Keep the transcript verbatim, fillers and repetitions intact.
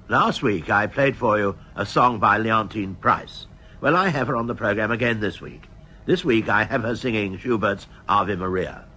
Last week I played for you a song by Leontine Price. Well, I have her on the program again this week. This week I have her singing Schubert's Ave Maria.